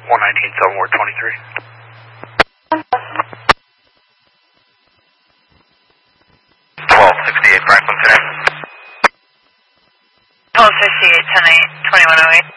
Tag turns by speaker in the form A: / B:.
A: 119 Southern Ward 23. 1268 Franklin, connect.
B: 1268, 10-8, 2108.